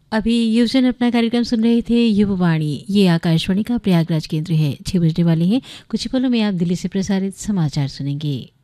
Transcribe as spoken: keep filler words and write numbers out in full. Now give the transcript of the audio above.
अभी युवजन अपना कार्यक्रम सुन रहे थे युववाणी। ये आकाशवाणी का प्रयागराज केंद्र है। छह बजने वाले हैं, कुछ ही पलों में आप दिल्ली से प्रसारित समाचार सुनेंगे।